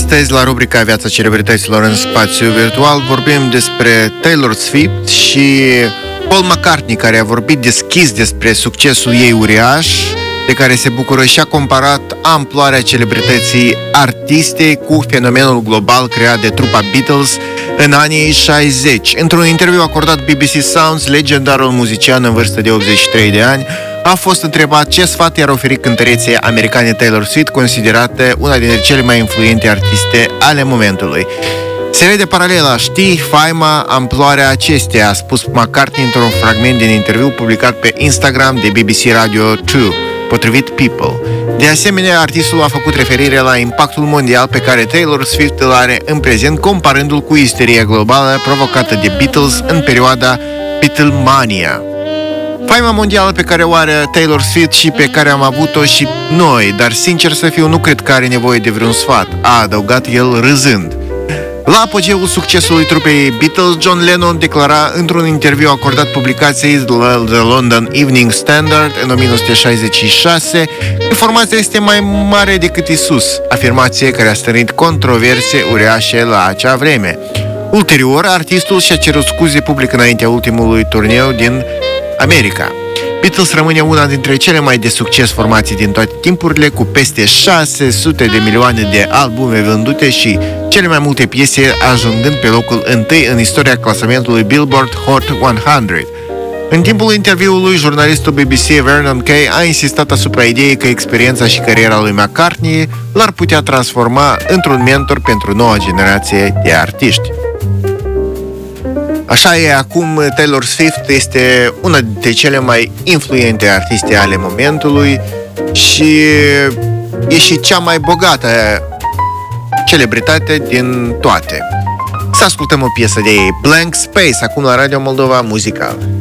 Astăzi, la rubrica Viața celebrităților în spațiu virtual, vorbim despre Taylor Swift și Paul McCartney, care a vorbit deschis despre succesul ei uriaș, de care se bucură și a comparat amploarea celebrității artistei cu fenomenul global creat de trupa Beatles în anii 60. Într-un interviu acordat BBC Sounds, legendarul muzician în vârstă de 83 de ani a fost întrebat ce sfat i-ar oferi cântăreței americane Taylor Swift, considerată una dintre cele mai influente artiste ale momentului. Se vede paralela, știi, faima, amploarea acesteia, a spus McCartney într-un fragment din interviu publicat pe Instagram de BBC Radio 2, potrivit People. De asemenea, artistul a făcut referire la impactul mondial pe care Taylor Swift îl are în prezent, comparându-l cu isteria globală provocată de Beatles în perioada Beatlemania. Faima mondială pe care o are Taylor Swift și pe care am avut-o și noi, dar sincer să fiu, nu cred că are nevoie de vreun sfat, a adăugat el râzând. La apogeul succesului trupei Beatles, John Lennon declara într-un interviu acordat publicației The London Evening Standard în 1966 că formația este mai mare decât Isus, afirmație care a stârnit controverse uriașe la acea vreme. Ulterior, artistul și-a cerut scuze public înaintea ultimului turneu din America. Beatles rămâne una dintre cele mai de succes formații din toate timpurile, cu peste 600 de milioane de albume vândute și cele mai multe piese ajungând pe locul întâi în istoria clasamentului Billboard Hot 100. În timpul interviului, jurnalistul BBC Vernon Kay a insistat asupra ideii că experiența și cariera lui McCartney l-ar putea transforma într-un mentor pentru noua generație de artiști. Așa e, acum Taylor Swift este una dintre cele mai influente artiste ale momentului și e și cea mai bogată celebritate din toate. Să ascultăm o piesă de ei, Blank Space, acum la Radio Moldova Muzical.